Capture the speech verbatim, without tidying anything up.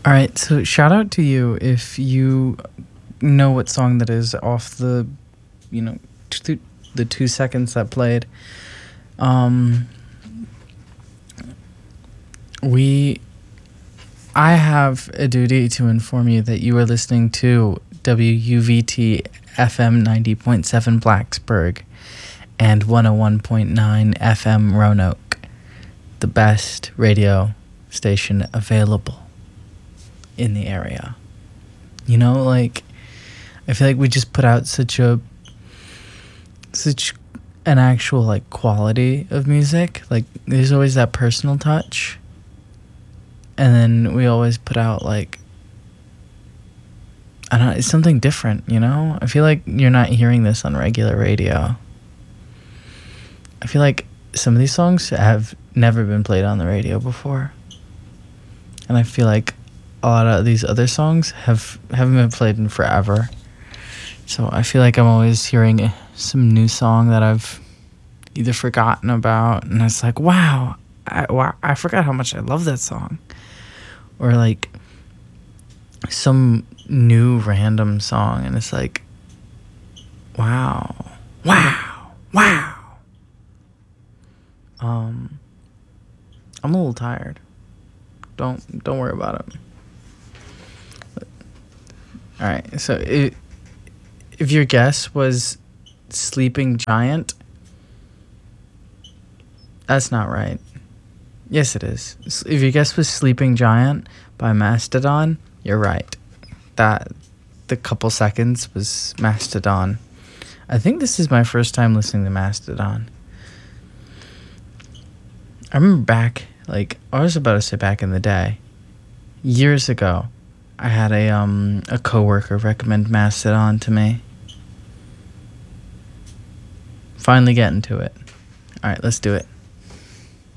All right, so shout out to you if you know what song that is off the, you know, two, the two seconds that played. Um, we, I have a duty to inform you that you are listening to W U V T F M ninety point seven Blacksburg and one oh one point nine F M Roanoke, the best radio station available in the area. You know, like, I feel like we just put out such a such an actual like quality of music. Like, there's always that personal touch, and then we always put out like, I don't know, it's something different, you know? I feel like you're not hearing this on regular radio. I feel like some of these songs have never been played on the radio before, and I feel like a lot of these other songs have haven't been played in forever. So I feel like I'm always hearing some new song that I've either forgotten about, and it's like, wow, I, wow, I forgot how much I love that song. Or like some new random song, and it's like, wow, wow, wow. Um, I'm a little tired. Don't don't worry about it. All right, so it, if your guess was Sleeping Giant, that's not right. Yes, it is. If your guess was Sleeping Giant by Mastodon, you're right. That, the couple seconds was Mastodon. I think this is my first time listening to Mastodon. I remember back, like, I was about to say back in the day, years ago, I had a um a coworker recommend Mastodon to me. Finally getting to it. All right, let's do it.